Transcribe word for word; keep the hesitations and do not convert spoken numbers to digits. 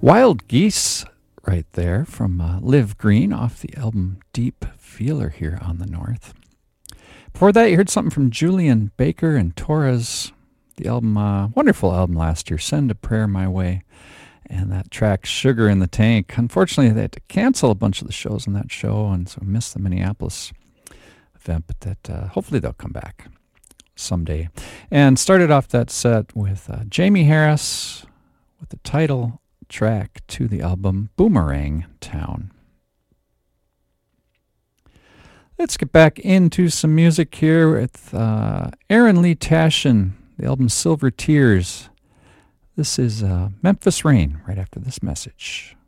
Wild Geese right there from uh, Liv Green off the album Deep Feeler here on the North. Before that, you heard something from Julian Baker and Torres, the album, uh, wonderful album last year, Send a Prayer My Way, and that track Sugar in the Tank. Unfortunately, they had to cancel a bunch of the shows on that show, and so missed the Minneapolis event, but that uh, hopefully they'll come back someday. And started off that set with uh, Jamie Harris with the title track to the album Boomerang Town. Let's get back into some music here with uh, Aaron Lee Tashin, the album Silver Tears. This is uh, Memphis Rain right after this message.